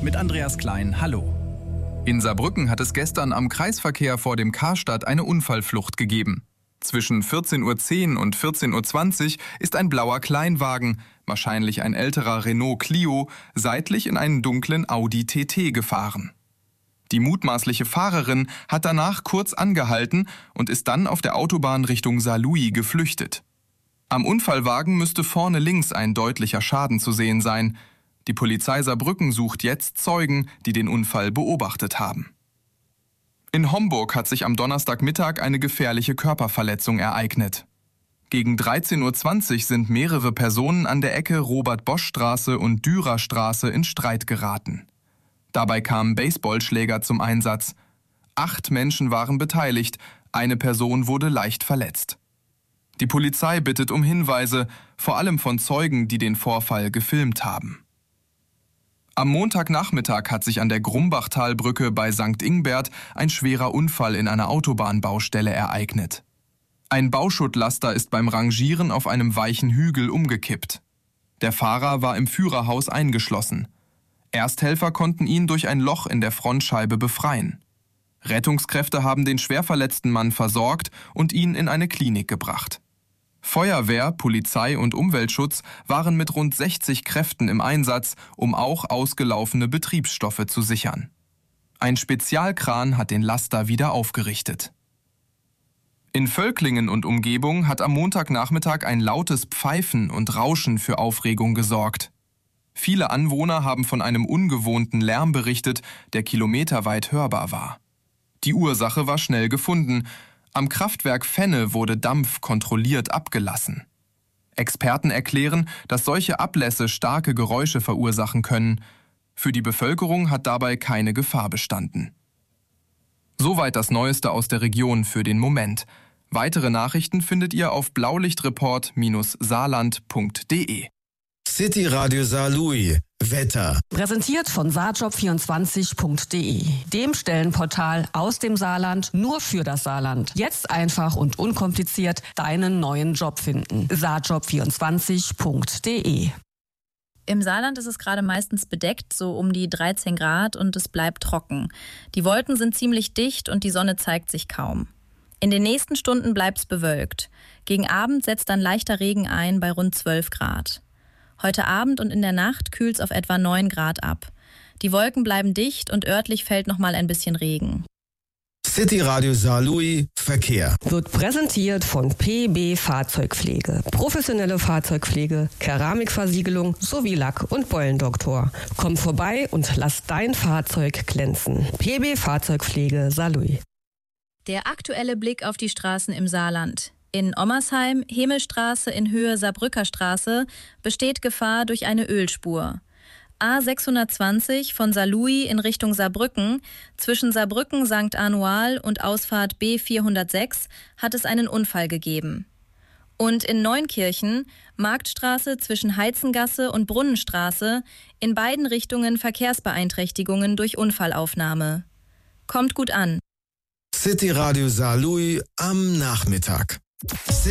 mit Andreas Klein. Hallo. In Saarbrücken hat es gestern am Kreisverkehr vor dem Karstadt eine Unfallflucht gegeben. Zwischen 14:10 Uhr und 14:20 Uhr ist ein blauer Kleinwagen, wahrscheinlich ein älterer Renault Clio, seitlich in einen dunklen Audi TT gefahren. Die mutmaßliche Fahrerin hat danach kurz angehalten und ist dann auf der Autobahn Richtung Saarlouis geflüchtet. Am Unfallwagen müsste vorne links ein deutlicher Schaden zu sehen sein. Die Polizei Saarbrücken sucht jetzt Zeugen, die den Unfall beobachtet haben. In Homburg hat sich am Donnerstagmittag eine gefährliche Körperverletzung ereignet. Gegen 13:20 Uhr sind mehrere Personen an der Ecke Robert-Bosch-Straße und Dürerstraße in Streit geraten. Dabei kamen Baseballschläger zum Einsatz. 8 Menschen waren beteiligt, eine Person wurde leicht verletzt. Die Polizei bittet um Hinweise, vor allem von Zeugen, die den Vorfall gefilmt haben. Am Montagnachmittag hat sich an der Grumbachtalbrücke bei St. Ingbert ein schwerer Unfall in einer Autobahnbaustelle ereignet. Ein Bauschuttlaster ist beim Rangieren auf einem weichen Hügel umgekippt. Der Fahrer war im Führerhaus eingeschlossen. Ersthelfer konnten ihn durch ein Loch in der Frontscheibe befreien. Rettungskräfte haben den schwerverletzten Mann versorgt und ihn in eine Klinik gebracht. Feuerwehr, Polizei und Umweltschutz waren mit rund 60 Kräften im Einsatz, um auch ausgelaufene Betriebsstoffe zu sichern. Ein Spezialkran hat den Laster wieder aufgerichtet. In Völklingen und Umgebung hat am Montagnachmittag ein lautes Pfeifen und Rauschen für Aufregung gesorgt. Viele Anwohner haben von einem ungewohnten Lärm berichtet, der kilometerweit hörbar war. Die Ursache war schnell gefunden. Am Kraftwerk Fenne wurde Dampf kontrolliert abgelassen. Experten erklären, dass solche Ablässe starke Geräusche verursachen können. Für die Bevölkerung hat dabei keine Gefahr bestanden. Soweit das Neueste aus der Region für den Moment. Weitere Nachrichten findet ihr auf blaulichtreport-saarland.de. City Radio Saarlouis. Wetter. Präsentiert von saarjob24.de, dem Stellenportal aus dem Saarland nur für das Saarland. Jetzt einfach und unkompliziert deinen neuen Job finden. saarjob24.de. Im Saarland ist es gerade meistens bedeckt, so um die 13 Grad, und es bleibt trocken. Die Wolken sind ziemlich dicht und die Sonne zeigt sich kaum. In den nächsten Stunden bleibt es bewölkt. Gegen Abend setzt dann leichter Regen ein bei rund 12 Grad. Heute Abend und in der Nacht kühlt es auf etwa 9 Grad ab. Die Wolken bleiben dicht und örtlich fällt noch mal ein bisschen Regen. City Radio Saarlouis Verkehr. Wird präsentiert von PB Fahrzeugpflege. Professionelle Fahrzeugpflege, Keramikversiegelung sowie Lack- und Beulendoktor. Komm vorbei und lass dein Fahrzeug glänzen. PB Fahrzeugpflege Saarlouis. Der aktuelle Blick auf die Straßen im Saarland. In Ommersheim, Himmelstraße in Höhe Saarbrücker Straße, besteht Gefahr durch eine Ölspur. A620 von Saarlouis in Richtung Saarbrücken, zwischen Saarbrücken St. Anual und Ausfahrt B406 hat es einen Unfall gegeben. Und in Neunkirchen, Marktstraße zwischen Heizengasse und Brunnenstraße, in beiden Richtungen Verkehrsbeeinträchtigungen durch Unfallaufnahme. Kommt gut an. City Radio Saarlouis am Nachmittag.